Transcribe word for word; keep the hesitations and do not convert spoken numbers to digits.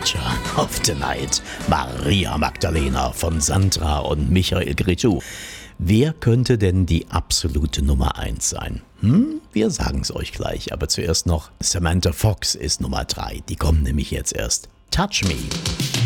Feature of the Night. Maria Magdalena von Sandra und Michael Cretu. Wer könnte denn die absolute Nummer eins sein? Hm, wir sagen es euch gleich, aber zuerst noch Samantha Fox ist Nummer drei. Die kommt nämlich jetzt erst. Touch Me.